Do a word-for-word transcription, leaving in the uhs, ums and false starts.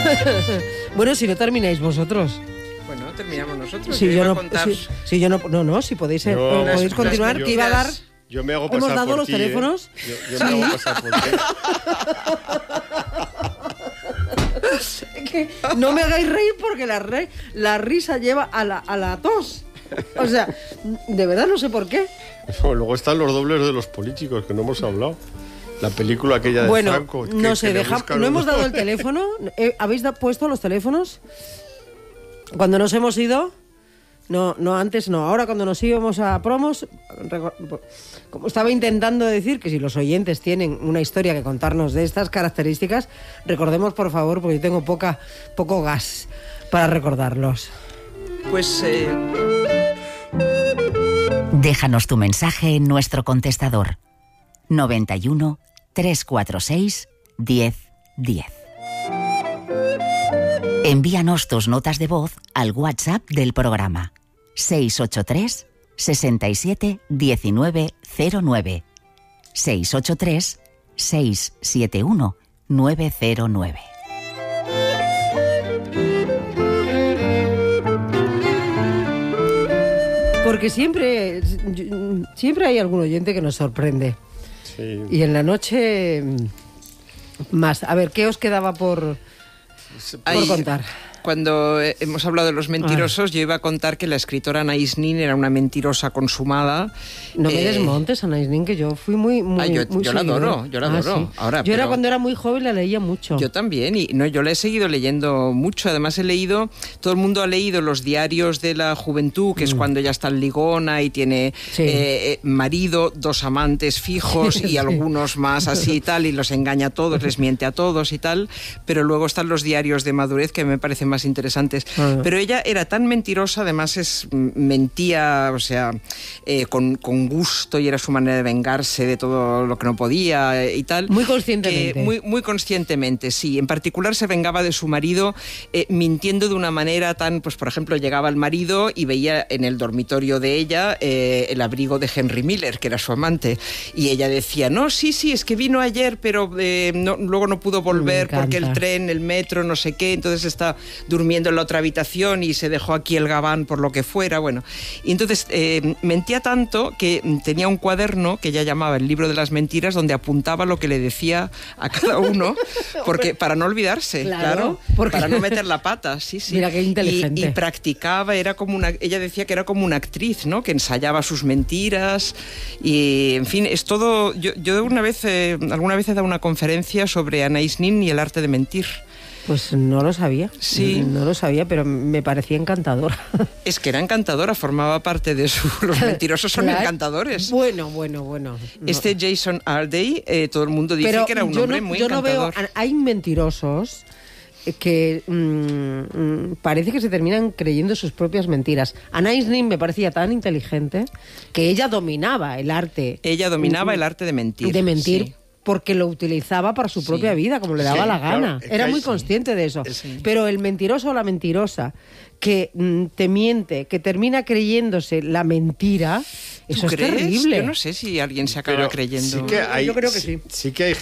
Bueno, si no termináis vosotros. Bueno, terminamos nosotros. Si yo, yo iba no, a contar... si, si yo no, no, no, si podéis, eh, Yo- podéis las- continuar, las- que iba a dar. Yo me hago pasar Hemos dado por los ti, ¿eh? teléfonos. Yo, yo me hago pasar por ti. Que no me hagáis reír porque la, re, la risa lleva a la, a la tos. O sea, de verdad no sé por qué. Bueno, luego están los dobles de los políticos, que no hemos hablado. La película aquella de Bueno, Franco. que- no que sé, le deja, buscan no un hemos dado el doble. teléfono. Eh, ¿Habéis da- puesto los teléfonos? Cuando nos hemos ido, no, no antes, no, ahora cuando nos íbamos a promos, reco- como estaba intentando decir que si los oyentes tienen una historia que contarnos de estas características, recordemos por favor, porque yo tengo poca, poco gas para recordarlos. Pues... Eh... Déjanos tu mensaje en nuestro contestador noventa y uno, trescientos cuarenta y seis, diez diez. Envíanos tus notas de voz al WhatsApp del programa seis ocho tres, sesenta y siete, diecinueve cero nueve seis ocho tres, seis siete uno, nueve cero nueve. Porque siempre, siempre hay algún oyente que nos sorprende. Sí. Y en la noche más. A ver, ¿qué os quedaba por, por Hay- contar? Cuando eh, hemos hablado de los mentirosos, yo iba a contar que la escritora Anaïs Nin era una mentirosa consumada. No me Eh, desmontes, Anaïs Nin, que yo fui muy, muy, Ah, yo- muy yo la seguidora. adoro, yo la Ah, adoro. sí. Ahora, yo era pero- cuando era muy joven, la leía mucho. Yo también, y no, yo la he seguido leyendo mucho. Además he leído, todo el mundo ha leído los diarios de la juventud, que es cuando ya está en ligona y tiene Sí. eh, eh, marido, dos amantes fijos y Sí. algunos más así y tal, y los engaña a todos, les miente a todos y tal. Pero luego están los diarios de madurez que me parecen más interesantes. Ah. Pero ella era tan mentirosa, además es mentía, o sea, eh, con, con gusto, y era su manera de vengarse de todo lo que no podía eh, y tal. Muy conscientemente. Que muy, muy conscientemente, sí. En particular se vengaba de su marido eh, mintiendo de una manera tan, pues por ejemplo, llegaba el marido y veía en el dormitorio de ella eh, el abrigo de Henry Miller, que era su amante, y ella decía, no, sí, sí, es que vino ayer, pero eh, no, luego no pudo volver Me porque el encanta. tren, el metro, no sé qué, entonces está durmiendo en la otra habitación y se dejó aquí el gabán por lo que fuera, bueno. Y entonces eh, mentía tanto que tenía un cuaderno que ella llamaba el libro de las mentiras, donde apuntaba lo que le decía a cada uno, porque para no olvidarse, Claro, claro, porque- para no meter la pata, sí, sí. Mira qué inteligente. Y, y practicaba, era como una, ella decía que era como una actriz, ¿no? Que ensayaba sus mentiras y, en fin, es todo. Yo, yo una vez, eh, alguna vez he dado una conferencia sobre Anaïs Nin y el arte de mentir. Pues no lo sabía. Sí. No lo sabía, pero me parecía encantadora. Es que era encantadora, formaba parte de su... Los mentirosos son Claro. encantadores. Bueno, bueno, bueno. No. Este Jason Alday, eh, todo el mundo dice Pero que era un yo hombre no, muy yo no veo. encantador. Hay mentirosos que mm, mm, parece que se terminan creyendo sus propias mentiras. Anaïs Nin me parecía tan inteligente que ella dominaba el arte. Ella dominaba el arte de mentir. De mentir. sí. Porque lo utilizaba para su Sí. propia vida, como le daba Sí, la claro, gana. es Era que muy sí. consciente de eso. Sí. Pero el mentiroso o la mentirosa que mm, te miente, que termina creyéndose la mentira, ¿Tú eso es crees? terrible. Yo no sé si alguien se acaba Pero creyendo. sí que hay, Yo creo que sí. Sí que hay